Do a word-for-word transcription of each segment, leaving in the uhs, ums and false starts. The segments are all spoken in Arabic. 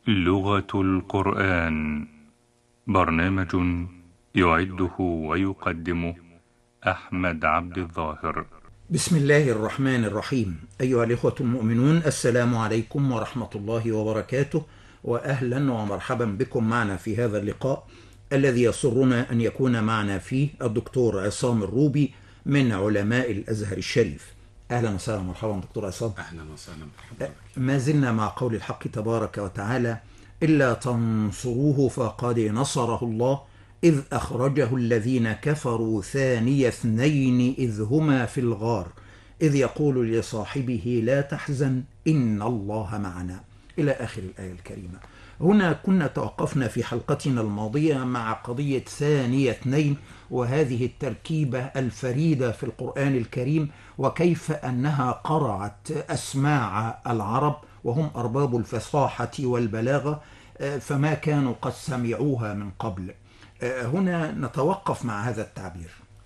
لغة القرآن، برنامج يعده ويقدمه أحمد عبد الظاهر. بسم الله الرحمن الرحيم. أيها الإخوة المؤمنون، السلام عليكم ورحمة الله وبركاته، وأهلا ومرحبا بكم معنا في هذا اللقاء الذي يسرنا أن يكون معنا فيه الدكتور عصام الروبي من علماء الأزهر الشريف. أهلا وسهلا ومرحبا دكتور عصام. أهلا وسهلا مرحبا. ما زلنا مع قول الحق تبارك وتعالى: إلا تنصروه فقد نصره الله إذ أخرجه الذين كفروا ثاني اثنين إذ هما في الغار إذ يقول لصاحبه لا تحزن إن الله معنا، إلى آخر الآية الكريمة. هنا كنا توقفنا في حلقتنا الماضية مع قضية ثاني اثنين، وهذه التركيبة الفريدة في القرآن الكريم، وكيف أنها قرعت أسماع العرب وهم أرباب الفصاحة والبلاغة، فما كانوا قد سمعوها من قبل. هنا نتوقف مع هذا التعبير.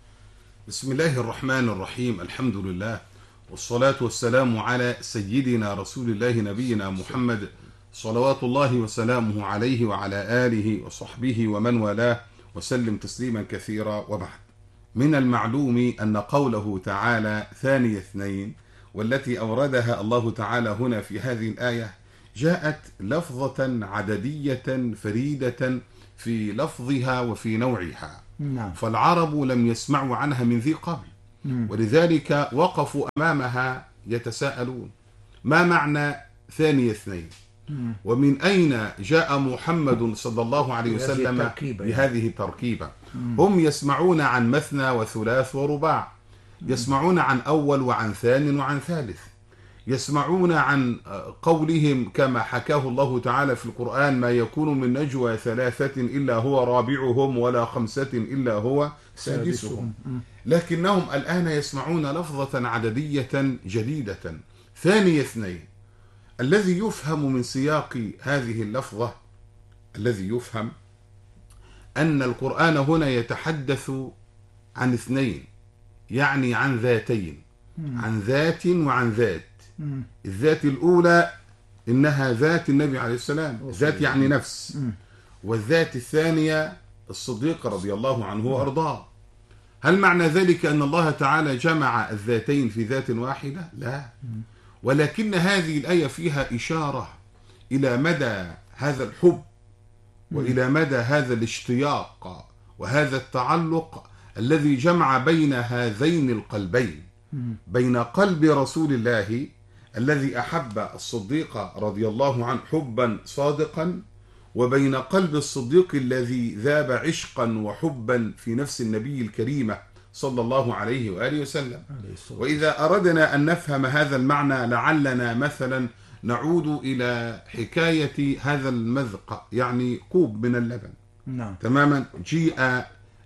بسم الله الرحمن الرحيم، الحمد لله والصلاة والسلام على سيدنا رسول الله نبينا محمد صلوات الله وسلامه عليه وعلى آله وصحبه ومن والاه وسلم تسليما كثيرا، وبعد. من المعلوم أن قوله تعالى ثاني اثنين والتي أوردها الله تعالى هنا في هذه الآية جاءت لفظة عددية فريدة في لفظها وفي نوعها. نعم. فالعرب لم يسمعوا عنها من ذي قبل، ولذلك وقفوا أمامها يتساءلون: ما معنى ثاني اثنين؟ ومن أين جاء محمد صلى الله عليه وسلم بهذه التركيبة؟ هم يسمعون عن مثنى وثلاث ورباع، يسمعون عن أول وعن ثان وعن ثالث، يسمعون عن قولهم كما حكاه الله تعالى في القرآن: ما يكون من نجوى ثلاثة إلا هو رابعهم ولا خمسة إلا هو سادسهم. لكنهم الآن يسمعون لفظة عددية جديدة، ثاني اثنين. الذي يفهم من سياق هذه اللفظة، الذي يفهم أن القرآن هنا يتحدث عن اثنين، يعني عن ذاتين، عن ذات وعن ذات. الذات الأولى إنها ذات النبي عليه السلام، ذات يعني نفس. والذات الثانية الصديق رضي الله عنه وأرضاه. هل معنى ذلك أن الله تعالى جمع الذاتين في ذات واحدة؟ لا، ولكن هذه الآية فيها إشارة إلى مدى هذا الحب وإلى مدى هذا الاشتياق وهذا التعلق الذي جمع بين هذين القلبين، بين قلب رسول الله الذي أحب الصديق رضي الله عنه حبا صادقا، وبين قلب الصديق الذي ذاب عشقا وحبا في نفس النبي الكريمة صلى الله عليه وآله وسلم. وإذا أردنا أن نفهم هذا المعنى لعلنا مثلا نعود إلى حكاية هذا المذق، يعني كوب من اللبن. نعم. تماما. جيء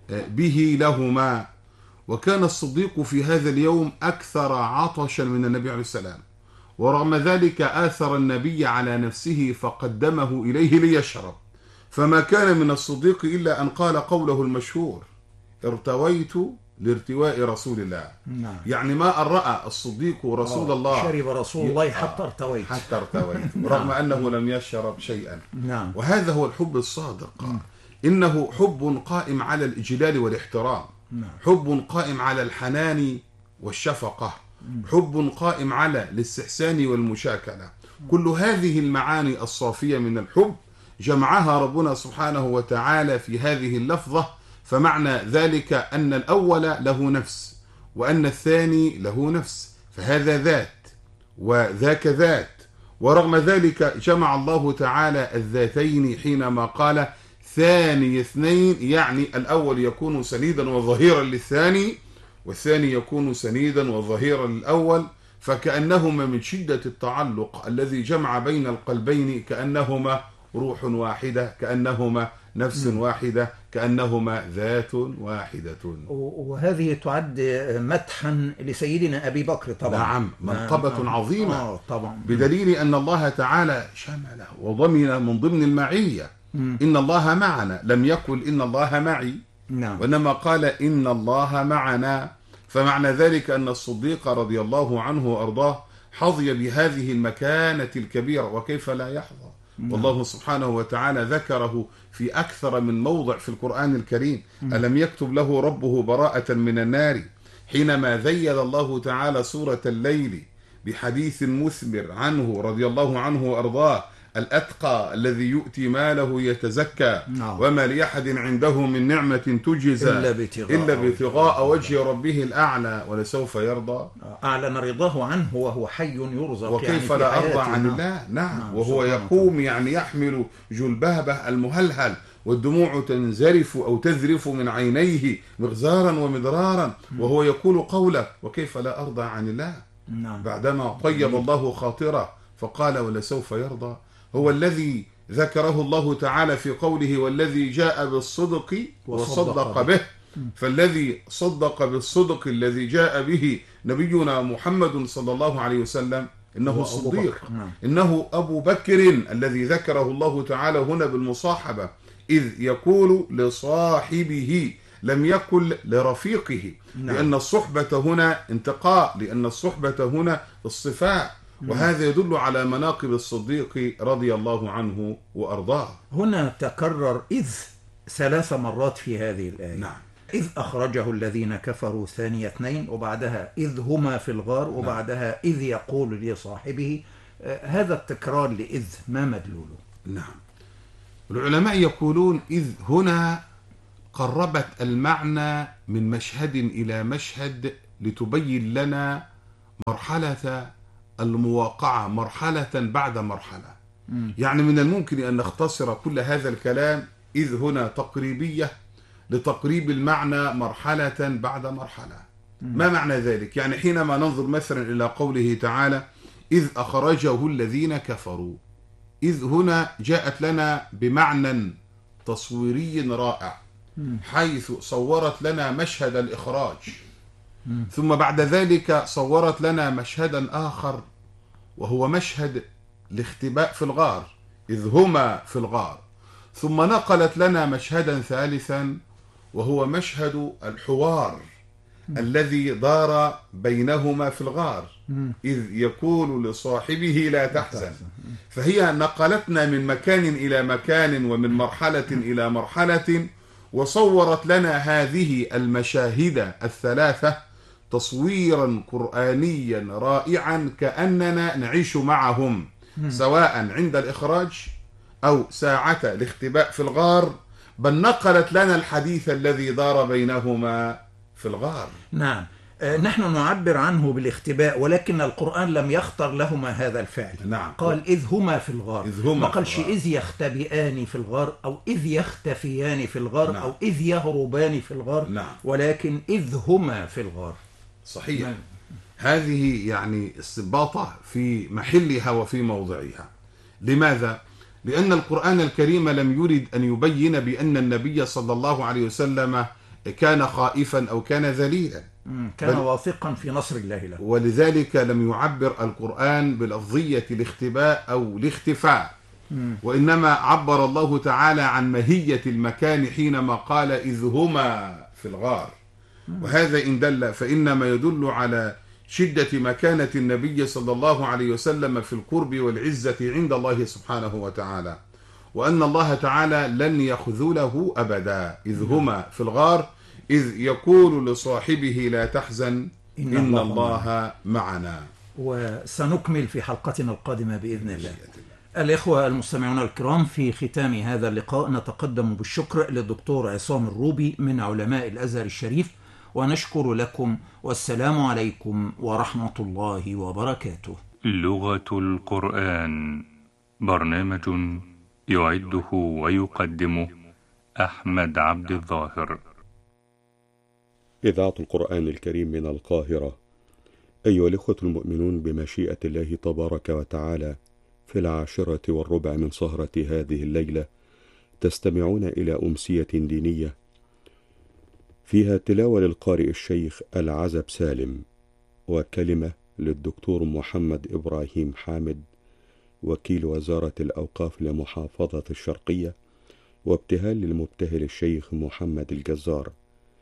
به لهما، وكان الصديق في هذا اليوم أكثر عطشا من النبي عليه السلام، ورغم ذلك آثر النبي على نفسه فقدمه إليه ليشرب، فما كان من الصديق إلا أن قال قوله المشهور: ارتويت لارتواء رسول الله. نعم. يعني ما أن رأى الصديق رسول الله شرب رسول الله حتى ارتويت، حتى ارتويت رغم أنه لم يشرب شيئا. نعم. وهذا هو الحب الصادق. إنه حب قائم على الإجلال والاحترام، حب قائم على الحنان والشفقة، حب قائم على الاستحسان والمشاكلة. كل هذه المعاني الصافية من الحب جمعها ربنا سبحانه وتعالى في هذه اللفظة. فمعنى ذلك أن الأول له نفس وأن الثاني له نفس، فهذا ذات وذاك ذات. ورغم ذلك جمع الله تعالى الذاتين حينما قال ثاني اثنين، يعني الأول يكون سنيدا وظهيرا للثاني، والثاني يكون سنيدا وظهيرا للأول، فكأنهما من شدة التعلق الذي جمع بين القلبين كأنهما روح واحدة، كأنهما نفس واحدة، كأنهما ذات واحدة. وهذه تعد مدحا لسيدنا أبي بكر طبعا. نعم، منقبة نعم. عظيمة. آه طبعا. بدليل أن الله تعالى شمله وضمن من ضمن المعية. مم. إن الله معنا، لم يقل إن الله معي. نعم. وإنما قال إن الله معنا. فمعنى ذلك أن الصديق رضي الله عنه وأرضاه حظي بهذه المكانة الكبيرة، وكيف لا يحظى والله سبحانه وتعالى ذكره في أكثر من موضع في القرآن الكريم. ألم يكتب له ربه براءة من النار حينما ذيل الله تعالى سورة الليل بحديث مثمر عنه رضي الله عنه وأرضاه الأتقى الذي يؤتي ماله يتزكى نعم. وما لأحد عنده من نعمة تجزى إلا ابتغاء إلا ابتغاء وجه ربه الأعلى ولسوف يرضى. أعلن رضاه عنه وهو حي يرزق وكيف يعني لا أرضى حياته. عن نعم. الله. نعم. نعم. وهو يقوم يعني يحمل جلبابه المهلهل والدموع تنزرف أو تذرف من عينيه مغزارا ومدرارا وهو يقول قوله وكيف لا أرضى عن الله. نعم. بعدما طيب الله خاطره فقال ولسوف يرضى. هو الذي ذكره الله تعالى في قوله والذي جاء بالصدق وصدق به. فالذي صدق بالصدق الذي جاء به نبينا محمد صلى الله عليه وسلم إنه الصديق، إنه أبو بكر الذي ذكره الله تعالى هنا بالمصاحبة إذ يقول لصاحبه لم يقل لرفيقه. نعم. لأن الصحبة هنا انتقاء، لأن الصحبة هنا الصفاء، وهذا يدل على مناقب الصديق رضي الله عنه وأرضاه. هنا تكرر إذ ثلاث مرات في هذه الآية. نعم. إذ أخرجه الذين كفروا ثاني اثنين، وبعدها إذ هما في الغار، وبعدها نعم. إذ يقول لصاحبه. آه هذا التكرار لإذ ما مدلوله؟ نعم. العلماء يقولون إذ هنا قربت المعنى من مشهد إلى مشهد لتبين لنا مرحلة المواقعة مرحلة بعد مرحلة. م. يعني من الممكن أن نختصر كل هذا الكلام إذ هنا تقريبية لتقريب المعنى مرحلة بعد مرحلة. م. ما معنى ذلك؟ يعني حينما ننظر مثلا إلى قوله تعالى إذ أخرجه الذين كفروا، إذ هنا جاءت لنا بمعنى تصويري رائع حيث صورت لنا مشهد الإخراج، ثم بعد ذلك صورت لنا مشهدا آخر وهو مشهد الاختباء في الغار إذ هما في الغار، ثم نقلت لنا مشهدا ثالثا وهو مشهد الحوار الذي دار بينهما في الغار إذ يقول لصاحبه لا تحزن. فهي نقلتنا من مكان إلى مكان ومن مرحلة إلى مرحلة، وصورت لنا هذه المشاهد الثلاثة تصويرا قرآنيا رائعا كأننا نعيش معهم سواء عند الإخراج أو ساعة الاختباء في الغار، بل نقلت لنا الحديث الذي دار بينهما في الغار. نعم. نحن نعبر عنه بالاختباء، ولكن القرآن لم يختر لهما هذا الفعل. نعم. قال إذ هما في الغار، إذ هما ما قالش إذ يختبئان في الغار أو إذ يختفيان في الغار. نعم. أو إذ يهربان في الغار. نعم. ولكن إذ هما في الغار. صحيح. نعم. هذه يعني استباطة في محلها وفي موضعها. لماذا؟ لأن القرآن الكريم لم يرد أن يبين بأن النبي صلى الله عليه وسلم كان خائفا أو كان ذليلا، كان واثقا في نصر الله له، ولذلك لم يعبر القرآن بلفظية الاختباء أو الاختفاء، وإنما عبر الله تعالى عن ماهية المكان حينما قال إذ هما في الغار. وهذا إن دل فإنما يدل على شدة مكانة النبي صلى الله عليه وسلم في القرب والعزة عند الله سبحانه وتعالى، وأن الله تعالى لن يخذله أبدا. إذ هما في الغار إذ يقول لصاحبه لا تحزن إن, إن الله, الله معنا. وسنكمل في حلقتنا القادمة بإذن الله. الإخوة المستمعون الكرام، في ختام هذا اللقاء نتقدم بالشكر للدكتور عصام الروبي من علماء الأزهر الشريف، ونشكر لكم، والسلام عليكم ورحمة الله وبركاته. لغة القرآن، برنامج يعده ويقدمه أحمد عبد الظاهر. إذاعة القرآن الكريم من القاهرة. أيها الإخوة المؤمنون، بمشيئة الله تبارك وتعالى في العاشرة والربع من سهرة هذه الليلة تستمعون إلى أمسية دينية فيها تلاوة للقارئ الشيخ العزب سالم، وكلمة للدكتور محمد إبراهيم حامد وكيل وزارة الأوقاف لمحافظة الشرقية، وابتهال للمبتهل الشيخ محمد الجزار.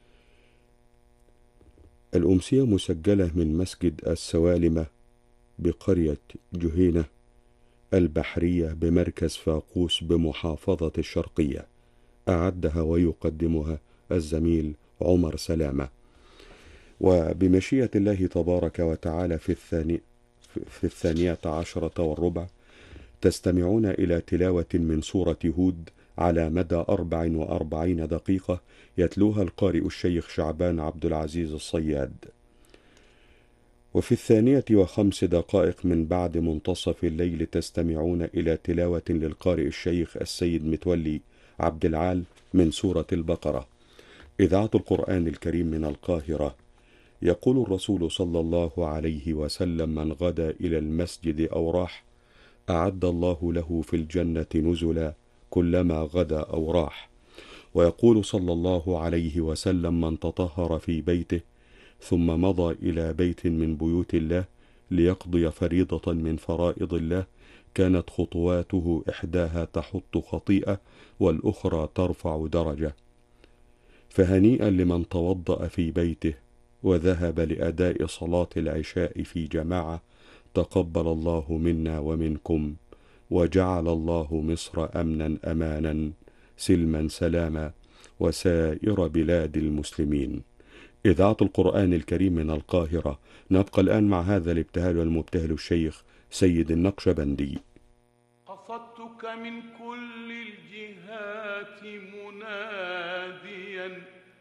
الأمسية مسجلة من مسجد السوالمة بقرية جهينة البحرية بمركز فاقوس بمحافظة الشرقية. أعدها ويقدمها الزميل عمر سلامة. وبمشيئة الله تبارك وتعالى في, الثاني في الثانية عشرة والربع تستمعون إلى تلاوة من سورة هود على مدى أربع وأربعين دقيقة يتلوها القارئ الشيخ شعبان عبد العزيز الصياد. وفي الثانية وخمس دقائق من بعد منتصف الليل تستمعون إلى تلاوة للقارئ الشيخ السيد متولي عبد العال من سورة البقرة. إذاعة القرآن الكريم من القاهرة. يقول الرسول صلى الله عليه وسلم: من غدا إلى المسجد أو راح أعد الله له في الجنة نزلا كلما غدا أو راح. ويقول صلى الله عليه وسلم: من تطهر في بيته ثم مضى إلى بيت من بيوت الله ليقضي فريضة من فرائض الله كانت خطواته إحداها تحط خطيئة والأخرى ترفع درجة. فهنيئا لمن توضأ في بيته وذهب لأداء صلاة العشاء في جماعة، تقبل الله منا ومنكم، وجعل الله مصر أمنا أمانا سلما سلاما وسائر بلاد المسلمين. إذاعة القرآن الكريم من القاهرة. نبقى الآن مع هذا الابتهال والمبتهل الشيخ سيد النقشبندي. قصدتك من كل الجهات مناديا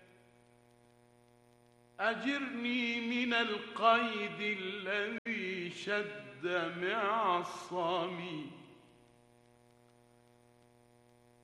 أجرني من القيد الذي شد معصمي